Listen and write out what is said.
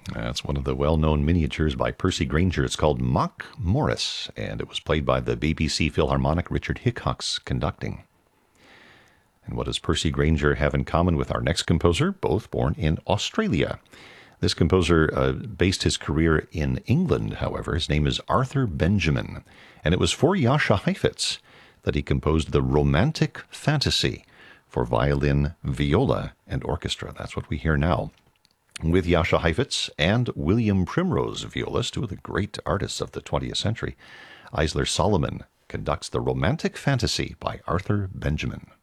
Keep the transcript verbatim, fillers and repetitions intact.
That's one of the well-known miniatures by Percy Grainger. It's called Mock Morris, and it was played by the B B C Philharmonic Richard Hickox conducting. And what does Percy Grainger have in common with our next composer? Both born in Australia. This composer uh, based his career in England, however. His name is Arthur Benjamin, and it was for Jascha Heifetz that he composed the Romantic Fantasy for violin, viola, and orchestra. That's what we hear now, with Jascha Heifetz and William Primrose, violist, two of the great artists of the twentieth century. Eisler Solomon conducts the Romantic Fantasy by Arthur Benjamin.